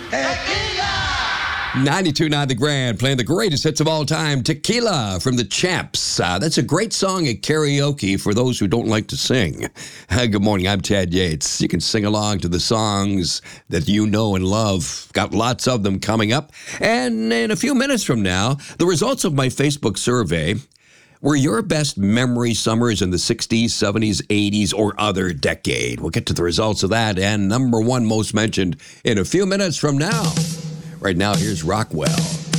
92.9 The Grand, playing the greatest hits of all time, Tequila from the Champs. That's a great song at karaoke for those who don't like to sing. Good morning, I'm Ted Yates. You can sing along to the songs that you know and love. Got lots of them coming up. And in a few minutes from now, the results of my Facebook survey. Were your best memory summers in the 60s, 70s, 80s, or other decade? We'll get to the results of that and number one most mentioned in a few minutes from now. Right now, here's Rockwell.